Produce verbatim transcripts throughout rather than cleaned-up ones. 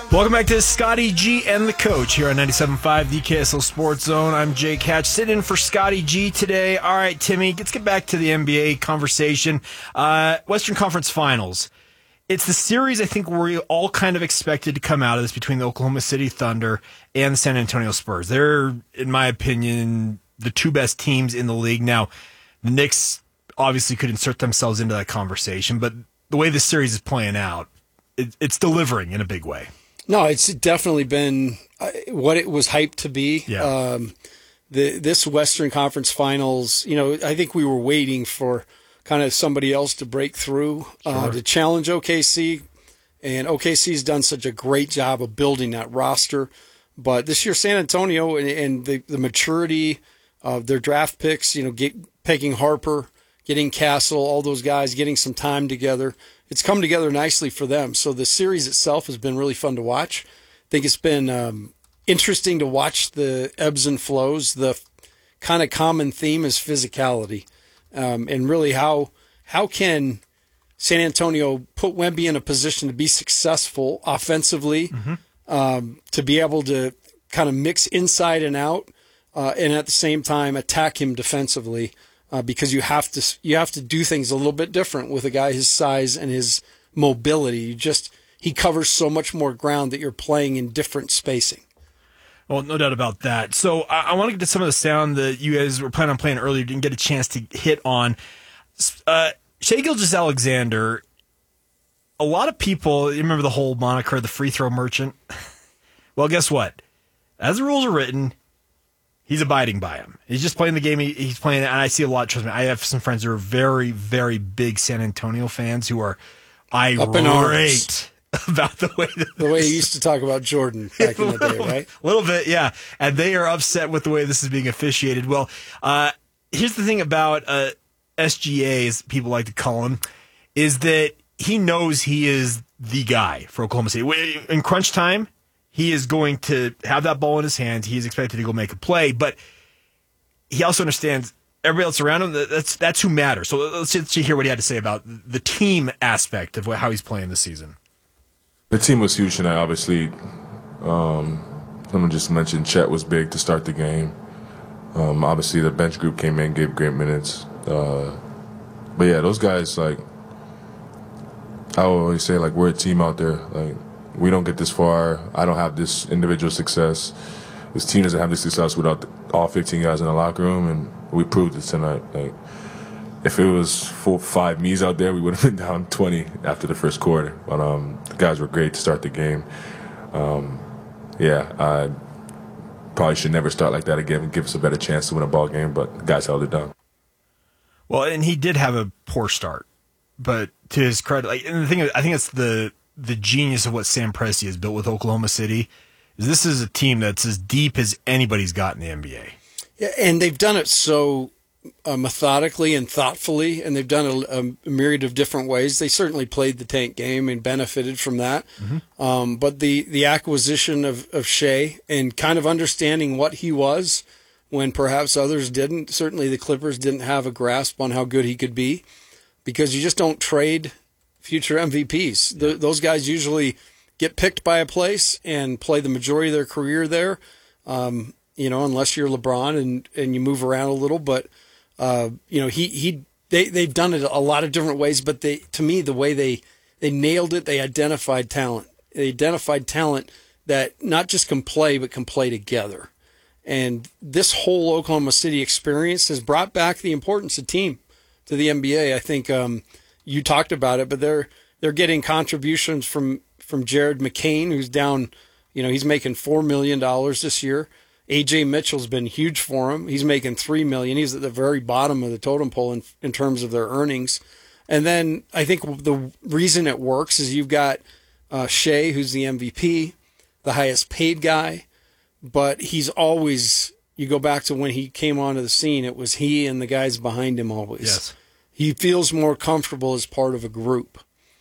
Welcome back to Scotty G and the Coach here on ninety-seven point five, the K S L Sports Zone. I'm Jake Hatch, sitting in for Scotty G today. All right, Timmy, let's get back to the N B A conversation. Uh, Western Conference Finals. It's the series I think we all kind of expected to come out of this between the Oklahoma City Thunder and the San Antonio Spurs. They're, in my opinion, the two best teams in the league. Now, the Knicks obviously could insert themselves into that conversation, but the way this series is playing out, it, it's delivering in a big way. No, it's definitely been what it was hyped to be. Yeah. Um, the this Western Conference Finals, you know, I think we were waiting for kind of somebody else to break through uh, Sure. to challenge O K C, and O K C's done such a great job of building that roster. But this year, San Antonio and, and the, the maturity of their draft picks, you know, get, picking Harper, getting Castle, all those guys, getting some time together. It's come together nicely for them. So the series itself has been really fun to watch. I think it's been um, interesting to watch the ebbs and flows. The kind of common theme is physicality, um, and really how how can San Antonio put Wemby in a position to be successful offensively, mm-hmm. um, to be able to kind of mix inside and out, uh, and at the same time attack him defensively. Uh, because you have to you have to do things a little bit different with a guy his size and his mobility. You just he covers so much more ground that you're playing in different spacing. Well, no doubt about that. So I, I want to get to some of the sound that you guys were planning on playing earlier, didn't get a chance to hit on. Uh, Shai Gilgeous-Alexander, a lot of people, you remember the whole moniker, the free throw merchant? Well, guess what? As the rules are written, he's abiding by him. He's just playing the game he, he's playing, and I see a lot. Trust me, I have some friends who are very, very big San Antonio fans who are irate about the way that the way he used to talk about Jordan back in the day, right? A little bit, yeah. And they are upset with the way this is being officiated. Well, uh, here's the thing about uh, S G A, as people like to call him, is that he knows he is the guy for Oklahoma City. In crunch time, he is going to have that ball in his hands. He is expected to go make a play, but he also understands everybody else around him. That's that's who matters. So let's just hear what he had to say about the team aspect of how he's playing this season. The team was huge tonight, obviously. Um, someone just mentioned Chet was big to start the game. Um, obviously, the bench group came in, gave great minutes. Uh, but yeah, those guys, like, I always say, like, we're a team out there. Like, we don't get this far. I don't have this individual success. This team doesn't have this success without the, all fifteen guys in the locker room, and we proved it tonight. Like, if it was four, five me's out there, we would have been down twenty after the first quarter. But um, the guys were great to start the game. Um, yeah, I probably should never start like that again and give us a better chance to win a ball game, but the guys held it down. Well, and he did have a poor start, but to his credit, like, and the thing is, I think it's the the genius of what Sam Presti has built with Oklahoma City. Is this is a team that's as deep as anybody's got in the N B A. Yeah, and they've done it so uh, methodically and thoughtfully, and they've done a, a myriad of different ways. They certainly played the tank game and benefited from that. Mm-hmm. Um, but the, the acquisition of, of Shai and kind of understanding what he was when perhaps others didn't, certainly the Clippers didn't have a grasp on how good he could be, because you just don't trade future M V Ps. The, those guys usually get picked by a place and play the majority of their career there, um, you know, unless you're LeBron and, and you move around a little. But, uh, you know, he, he they, they've done it a lot of different ways. But they, to me, the way they, they nailed it, they identified talent. They identified talent that not just can play, but can play together. And this whole Oklahoma City experience has brought back the importance of team to the N B A. I think um, you talked about it, but they're they're getting contributions from from Jared McCain, who's down, you know, he's making four million dollars this year. A J Mitchell's been huge for him. He's making three million dollars. He's at the very bottom of the totem pole in, in terms of their earnings. And then I think the reason it works is you've got uh, Shai, who's the M V P, the highest paid guy, but he's always, you go back to when he came onto the scene, it was he and the guys behind him always. Yes. He feels more comfortable as part of a group.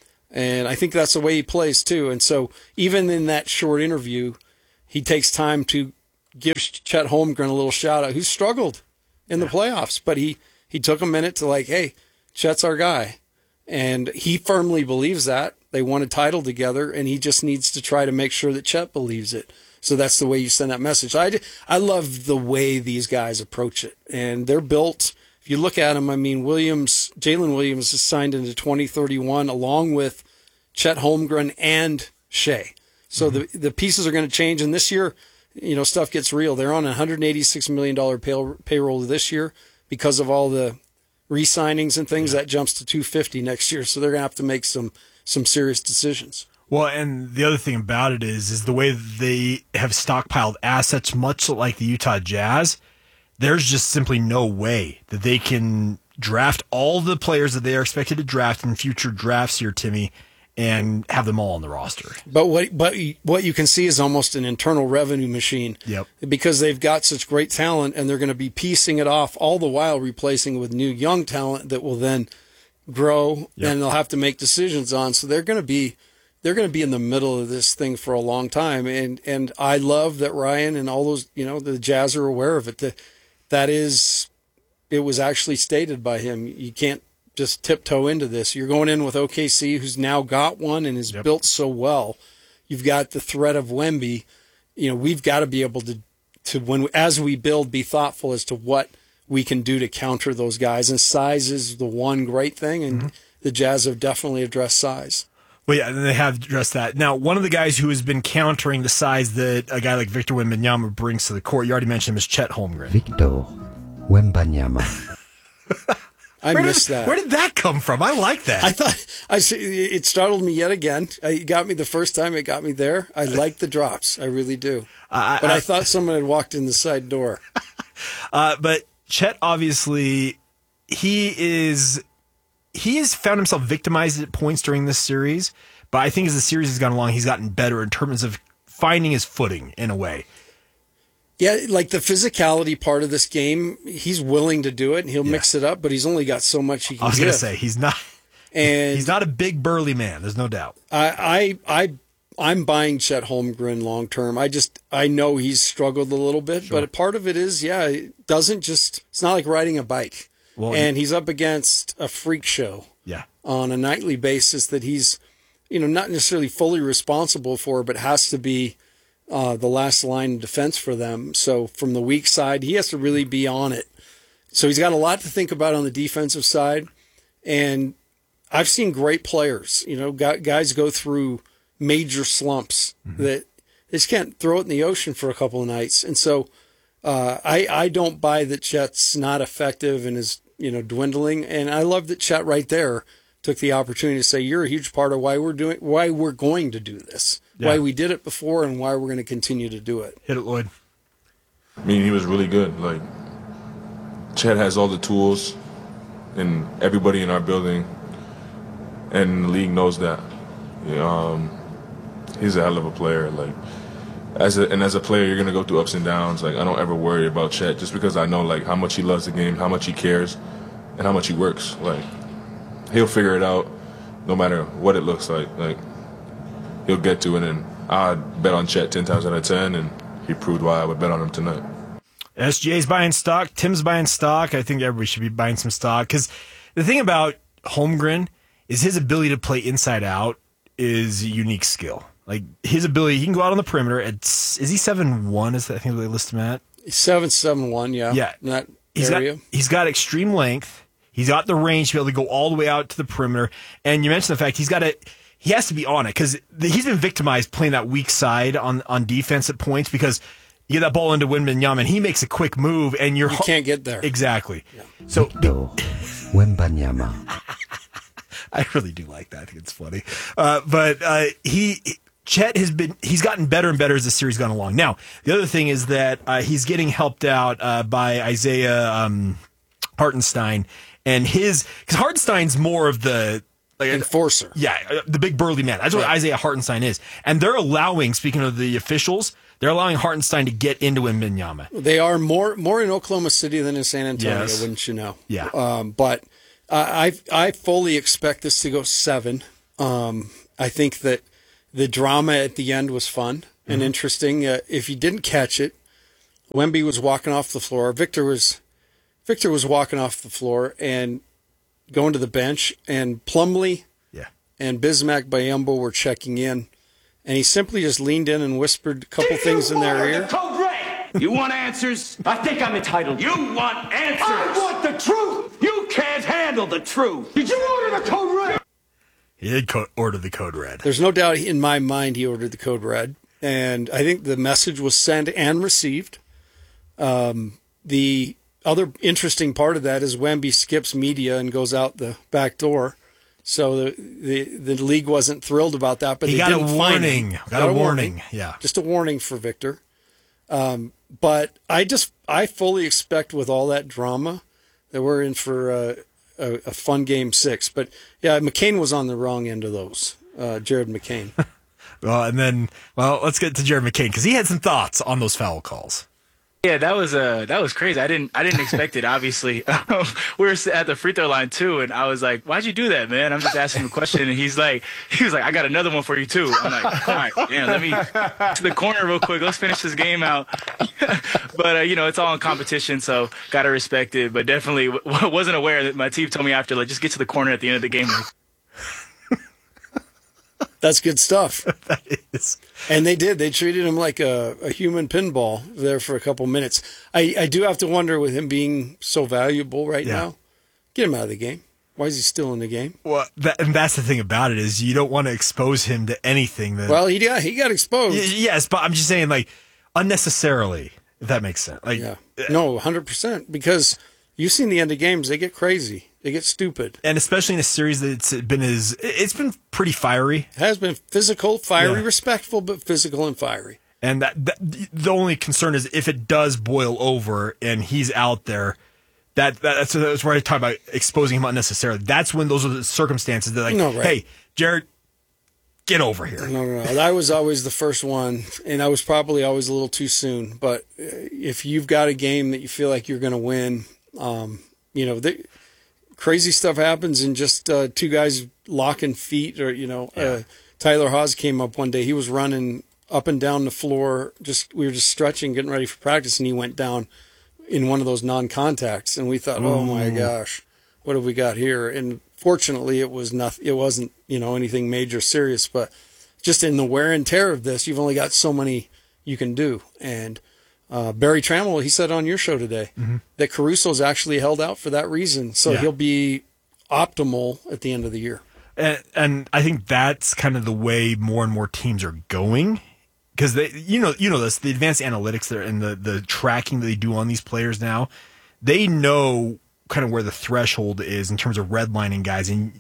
And I think that's the way he plays, too. And so even in that short interview, he takes time to give Chet Holmgren a little shout-out, who struggled in the playoffs. But he, he took a minute to, like, hey, Chet's our guy. And he firmly believes that. They won a title together, and he just needs to try to make sure that Chet believes it. So that's the way you send that message. I, I love the way these guys approach it. And they're built, if you look at them, I mean, Williams, Jalen Williams is signed into twenty thirty-one along with Chet Holmgren and Shea. So mm-hmm. the, the pieces are going to change. And this year, you know, stuff gets real. They're on a one hundred eighty-six million dollars pay, payroll this year because of all the re-signings and things. Yeah. That jumps to two hundred fifty next year. So they're going to have to make some some serious decisions. Well, and the other thing about it is, is the way they have stockpiled assets, much like the Utah Jazz. There's just simply no way that they can draft all the players that they are expected to draft in future drafts here, Timmy, and have them all on the roster. But what but what you can see is almost an internal revenue machine. Yep. Because they've got such great talent, and they're going to be piecing it off all the while replacing with new young talent that will then grow, yep. and they'll have to make decisions on. So they're going to be they're going to be in the middle of this thing for a long time. And and I love that Ryan and all those, you know, the Jazz are aware of it. That that is, it was actually stated by him. You can't just tiptoe into this. You're going in with O K C, who's now got one and is yep. built so well. You've got the threat of Wemby. You know, we've got to be able to, to when as we build, be thoughtful as to what we can do to counter those guys. And size is the one great thing, and mm-hmm. the Jazz have definitely addressed size. Well, yeah, they have addressed that. Now, one of the guys who has been countering the size that a guy like Victor Wembanyama brings to the court, you already mentioned him, is Chet Holmgren. Victor Wembanyama. I where missed did, that. Where did that come from? I like that. I thought I it startled me yet again. It got me the first time. It got me there. I like the drops. I really do. Uh, but I, I thought someone had walked in the side door. uh, but Chet, obviously, he is he has found himself victimized at points during this series. But I think as the series has gone along, he's gotten better in terms of finding his footing in a way. Yeah, like the physicality part of this game, he's willing to do it, and he'll yeah. mix it up, but he's only got so much he can I was going to say, he's not and he's not a big burly man, there's no doubt. I, I, I, I'm buying Chet Holmgren long term. I just, I know he's struggled a little bit, sure. but part of it is, yeah, it doesn't just, it's not like riding a bike. Well, and he's up against a freak show yeah. on a nightly basis that he's, you know, not necessarily fully responsible for, but has to be Uh, the last line of defense for them. So from the weak side, he has to really be on it. So he's got a lot to think about on the defensive side. And I've seen great players, you know, guys go through major slumps mm-hmm. that they just can't throw it in the ocean for a couple of nights. And so uh, I, I don't buy that Chet's not effective and is, you know, dwindling. And I love that Chet right there took the opportunity to say, you're a huge part of why we're doing, why we're going to do this. Yeah. Why we did it before and why we're going to continue to do it. Hit it, Lloyd. I mean, he was really good. Like, Chet has all the tools, and everybody in our building and the league knows that. You know, um, he's a hell of a player. Like, as a, and as a player, you're going to go through ups and downs. Like, I don't ever worry about Chet just because I know, like, how much he loves the game, how much he cares, and how much he works. Like, he'll figure it out no matter what it looks like. Like, he'll get to it, and I'd bet on Chet ten times out of ten, and he proved why I would bet on him tonight. S G A's buying stock. Tim's buying stock. I think everybody should be buying some stock because the thing about Holmgren is his ability to play inside out is a unique skill. Like, his ability, he can go out on the perimeter. It's, is he seven one? Is that, I think they list him at? seven seven one, yeah. Yeah. In that he's area. Got, he's got extreme length. He's got the range to be able to go all the way out to the perimeter. And you mentioned the fact he's got to... He has to be on it because he's been victimized playing that weak side on, on defense at points because you get that ball into Wembanyama and he makes a quick move and you're you can't get there. Exactly. Yeah. So Wembanyama. I really do like that. I think it's funny. Uh, but uh, he Chet has been he's gotten better and better as the series gone along. Now the other thing is that uh, he's getting helped out uh, by Isaiah um, Hartenstein and his because Hartenstein's more of the Like enforcer. Yeah, the big burly man. That's what right. Isaiah Hartenstein is. And they're allowing, speaking of the officials, they're allowing Hartenstein to get into Wembanyama. They are more more in Oklahoma City than in San Antonio, yes. wouldn't you know? Yeah. Um, but uh, I I fully expect this to go seven. Um, I think that the drama at the end was fun mm-hmm. and interesting. Uh, if you didn't catch it, Wemby was walking off the floor. Victor was Victor was walking off the floor and going to the bench, and Plumlee yeah. and Bismack Biyombo were checking in, and he simply just leaned in and whispered a couple things in their ear. Code Red! You want answers? I think I'm entitled. You want answers? I want the truth! You can't handle the truth! Did you order the Code Red? He did co- order the Code Red. There's no doubt in my mind he ordered the Code Red, and I think the message was sent and received. Um, the other interesting part of that is Wemby skips media and goes out the back door. So the the, the league wasn't thrilled about that, but he they got didn't a fine warning. him. Got, Got a a warning. warning. Yeah. Just a warning for Victor. Um, but I just I fully expect with all that drama that we're in for a, a, a fun game six. But yeah, McCain was on the wrong end of those. Uh, Jared McCain. Well, and then well, let's get to Jared McCain because he had some thoughts on those foul calls. Yeah, that was uh that was crazy. I didn't I didn't expect it. Obviously, we were at the free throw line too, and I was like, "Why'd you do that, man?" I'm just asking him a question, and he's like, "He was like, I got another one for you too." I'm like, "All right, yeah, let me to the corner real quick. Let's finish this game out." But uh, you know, it's all in competition, so gotta respect it. But definitely w- wasn't aware that my team told me after, like, just get to the corner at the end of the game. Like, That's good stuff. That is. And they did. They treated him like a, a human pinball there for a couple minutes. I, I do have to wonder with him being so valuable right Yeah. now, get him out of the game. Why is he still in the game? Well, that, and that's the thing about it is you don't want to expose him to anything that. Well, he got, he got exposed. Y- yes, but I'm just saying, like, unnecessarily, if that makes sense. Like, Yeah. No, one hundred percent. Because you've seen the end of games. They get crazy. They get stupid. and especially in a series that's been as it's been pretty fiery. It has been physical, fiery, Yeah. respectful, but physical and fiery. And that, that the only concern is if it does boil over and he's out there, that, that that's, that's where I talk about exposing him unnecessarily. That's when those are the circumstances that like, No, right. hey, Jared, get over here. No, no, no. I was always the first one, and I was probably always a little too soon. But uh, if you've got a game that you feel like you're going to win, um, you know, they, crazy stuff happens, and just uh, two guys locking feet, or you know, Yeah. uh, Tyler Haws came up one day. He was running up and down the floor. Just we were just stretching, getting ready for practice, and he went down in one of those non-contacts, and we thought, oh my gosh, what have we got here? And fortunately, it was nothing. It wasn't, you know, anything major, serious, but just in the wear and tear of this, you've only got so many you can do. And uh, Barry Trammell, he said on your show today Mm-hmm. that Caruso's actually held out for that reason, so Yeah. he'll be optimal at the end of the year. And, and I think that's kind of the way more and more teams are going. Because they, you know, you know this, the advanced analytics there and the, the tracking that they do on these players now, they know kind of where the threshold is in terms of redlining guys. And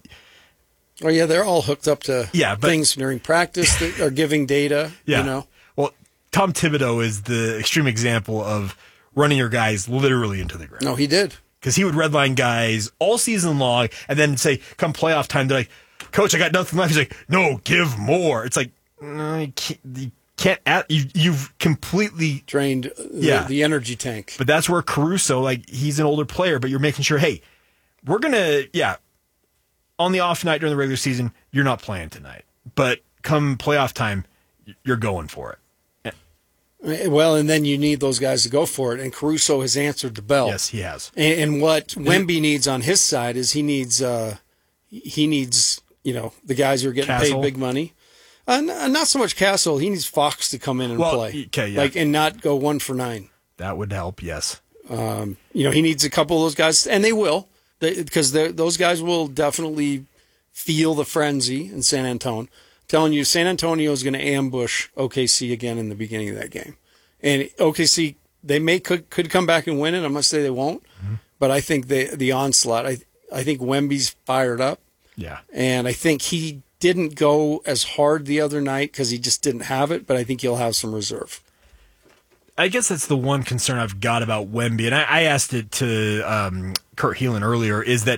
Oh yeah, they're all hooked up to Yeah, but- things during practice that are giving data. yeah, You know, well, Tom Thibodeau is the extreme example of running your guys literally into the ground. no, he did. Because he would redline guys all season long and then say, come playoff time, they're like, Coach, I got nothing left. He's like, no, give more. It's like, no, you can't, you can't add, you, you've completely, Drained the, Yeah. the energy tank. but that's where Caruso, like, he's an older player, but you're making sure, hey, we're going to, yeah, on the off night during the regular season, you're not playing tonight. But come playoff time, you're going for it. Well, and then you need those guys to go for it, and Caruso has answered the bell. Yes, he has. And, and what Wemby needs on his side is he needs uh, he needs you know the guys who are getting Castle? paid big money. Uh, n- not so much Castle. He needs Fox to come in and Well, play, okay, yeah. like and not go one for nine. That would help, yes. You know, he needs a couple of those guys, and they will, because those guys will definitely feel the frenzy in San Antonio. Telling you, San Antonio is going to ambush O K C again in the beginning of that game, and O K C they may could, could come back and win it. I'm not say they won't, Mm-hmm. but I think the the onslaught. I I think Wemby's fired up, Yeah. and I think he didn't go as hard the other night because he just didn't have it. But I think he'll have some reserve. I guess that's the one concern I've got about Wemby, and I, I asked it to um, Kurt Heelan earlier, is that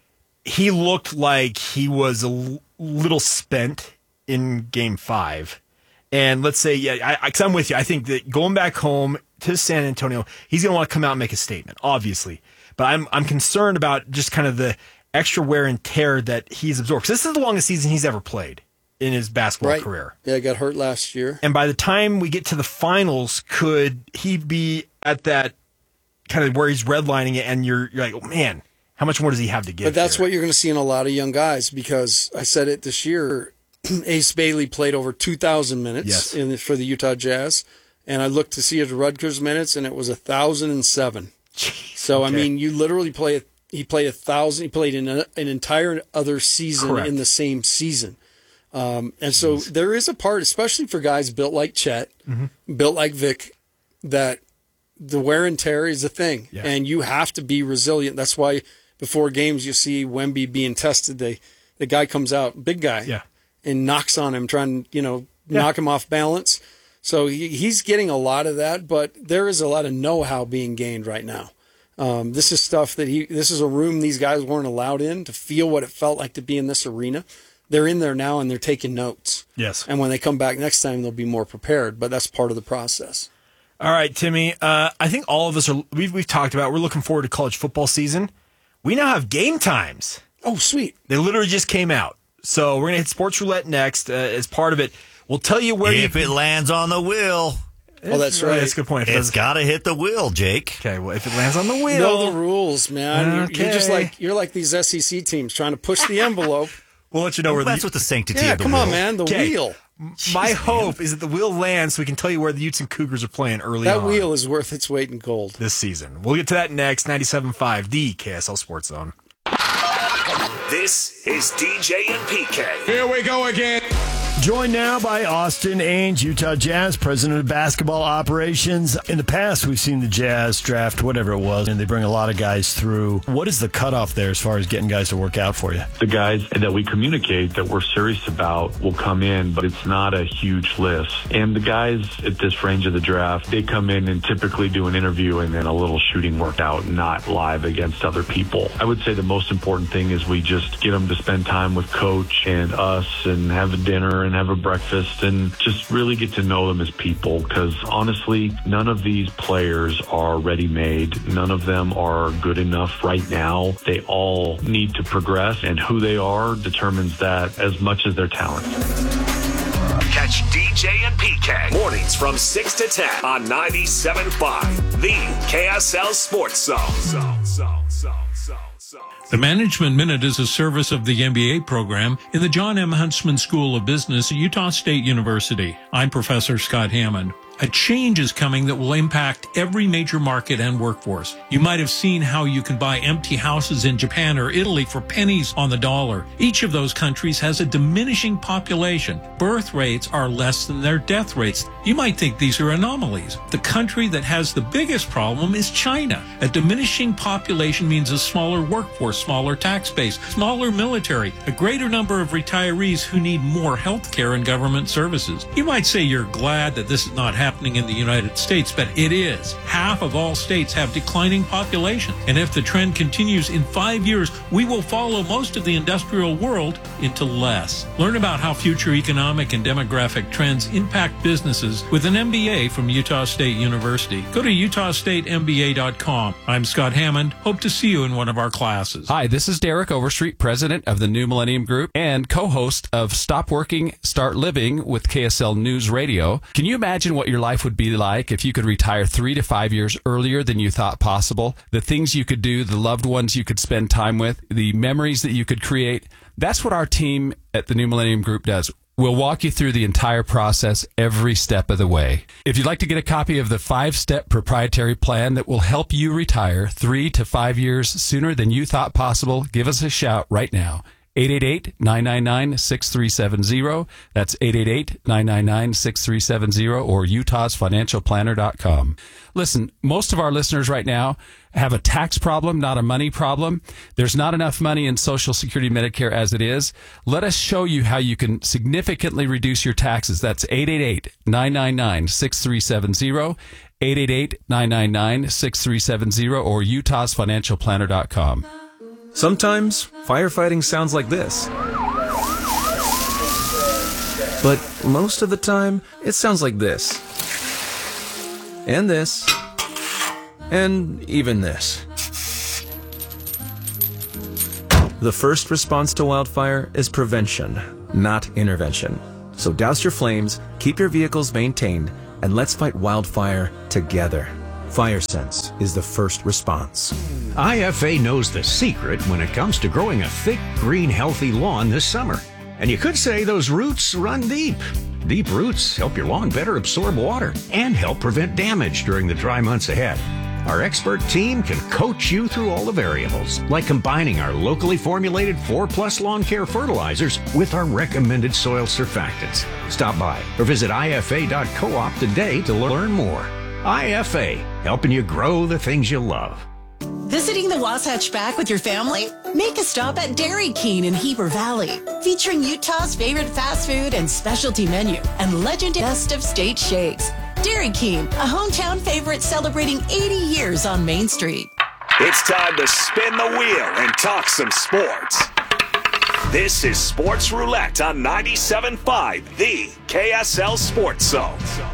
he looked like he was a l- little spent in Game Five, and let's say, yeah, I, I, I'm with you. I think that going back home to San Antonio, he's going to want to come out and make a statement, obviously. But I'm I'm concerned about just kind of the extra wear and tear that he's absorbed. 'Cause this is the longest season he's ever played in his basketball Right? career. Yeah, I got hurt last year. And by the time we get to the finals, could he be at that kind of where he's redlining it and you're, you're like, oh, man, How much more does he have to give? But that's here? what you're going to see in a lot of young guys, because I said it this year. Ace Bailey played over two thousand minutes Yes. in the, for the Utah Jazz, and I looked to see his Rutgers minutes, and it was one thousand seven. Jeez, so, okay. I mean, you literally play a, he played a thousand, he played in a, an entire other season Correct. in the same season. Um, and so there is a part, especially for guys built like Chet, mm-hmm. built like Vic, that the wear and tear is a thing, Yeah. and you have to be resilient. That's why before games you see Wemby being tested. They, the guy comes out, big guy, Yeah. and knocks on him, trying you know Yeah. knock him off balance. So he, he's getting a lot of that, but there is a lot of know-how being gained right now. Um, this is stuff that he. This is a room these guys weren't allowed in to feel what it felt like to be in this arena. They're in there now and they're taking notes. Yes. And when they come back next time, they'll be more prepared. But that's part of the process. All right, Timmy. Uh, I think all of us are. We've we've talked about. We're looking forward to college football season. We now have game times. Oh, sweet! They literally just came out. So we're gonna hit sports roulette next uh, as part of it. We'll tell you where if you, it lands on the wheel. Oh, that's right. That's a good point. If it It's doesn't- got to hit the wheel, Jake. Okay, well, if it lands on the wheel, Know the rules, man. You're, Okay. you're just like you're like these S E C teams trying to push the envelope. we'll let you know where That's the. what the sanctity Yeah, of the come wheel. on, man. The Okay. wheel. My Jeez, hope is that the wheel lands so we can tell you where the Utes and Cougars are playing early That on wheel is worth its weight in gold. this season. We'll get to that next. ninety-seven point five, the K S L Sports Zone. This is D J and P K. Here we go again. Joined now by Austin Ainge, Utah Jazz, president of basketball operations. In the past, we've seen the Jazz draft whatever it was, and they bring a lot of guys through. What is the cutoff there as far as getting guys to work out for you? The guys that we communicate that we're serious about will come in, but it's not a huge list. And the guys at this range of the draft, they come in and typically do an interview and then a little shooting workout, not live against other people. I would say the most important thing is we just get them to spend time with coach and us and have a dinner and have a breakfast and just really get to know them as people, because honestly, none of these players are ready-made. None of them are good enough right now. They all need to progress, and who they are determines that as much as their talent. Catch D J and P K mornings from six to ten on ninety-seven point five, the K S L Sports Zone. Zone, zone, zone, zone, zone. The Management Minute is a service of the M B A program in the John M. Huntsman School of Business at Utah State University. I'm Professor Scott Hammond. A change is coming that will impact every major market and workforce. You might have seen how you can buy empty houses in Japan or Italy for pennies on the dollar. Each of those countries has a diminishing population. Birth rates are less than their death rates. You might think these are anomalies. The country that has the biggest problem is China. A diminishing population means a smaller workforce, smaller tax base, smaller military, a greater number of retirees who need more health care and government services. You might say you're glad that this is not happening happening in the United States, but it is. Half of all states have declining population. And if the trend continues in five years, we will follow most of the industrial world into less. Learn about how future economic and demographic trends impact businesses with an M B A from Utah State University. Go to utah state m b a dot com. I'm Scott Hammond. Hope to see you in one of our classes. Hi, this is Derek Overstreet, president of the New Millennium Group and co-host of Stop Working, Start Living with K S L News Radio. Can you imagine what your life would be like if you could retire three to five years earlier than you thought possible? The things you could do, the loved ones you could spend time with, the memories that you could create. That's what our team at the New Millennium Group does. We'll walk you through the entire process every step of the way. If you'd like to get a copy of the five-step proprietary plan that will help you retire three to five years sooner than you thought possible, give us a shout right now. eight eight eight, nine nine nine, six three seven zero. That's eight eight eight, nine nine nine, six three seven zero or utahs financial planner dot com. Listen, most of our listeners right now have a tax problem, not a money problem. There's not enough money in Social Security Medicare as it is. Let us show you how you can significantly reduce your taxes. That's eight eight eight, nine nine nine, six three seven zero, eight eight eight, nine nine nine, six three seven zero or utahs financial planner dot com. Sometimes firefighting sounds like this. But most of the time, it sounds like this. And this. And even this. The first response to wildfire is prevention, not intervention. So douse your flames, keep your vehicles maintained, and let's fight wildfire together. FireSense is the first response. I F A knows the secret when it comes to growing a thick, green, healthy lawn this summer. And you could say those roots run deep. Deep roots help your lawn better absorb water and help prevent damage during the dry months ahead. Our expert team can coach you through all the variables, like combining our locally formulated four plus lawn care fertilizers with our recommended soil surfactants. Stop by or visit I F A dot coop today to learn more. I F A, helping you grow the things you love. Visiting the Wasatch Back with your family? Make a stop at Dairy King in Heber Valley, featuring Utah's favorite fast food and specialty menu and legendary best of state shakes. Dairy King, a hometown favorite celebrating eighty years on Main Street. It's time to spin the wheel and talk some sports. This is Sports Roulette on ninety-seven point five, the K S L Sports Zone.